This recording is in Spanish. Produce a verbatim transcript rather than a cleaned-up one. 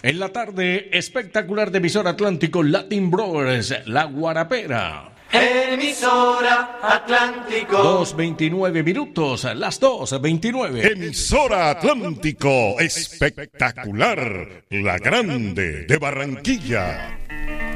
En la tarde, espectacular de Emisora Atlántico, Latin Brothers, La Guarapera. Emisora Atlántico. dos veintinueve minutos, las dos veintinueve. Emisora Atlántico, espectacular, la grande de Barranquilla.